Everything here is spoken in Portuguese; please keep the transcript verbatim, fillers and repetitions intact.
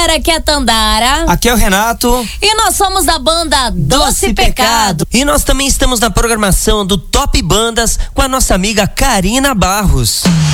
galera, aqui é a Tandara. Aqui é o Renato. E nós somos da banda Doce, Doce Pecado. Pecado. E nós também estamos na programação do Top Bandas com a nossa amiga Karina Barros.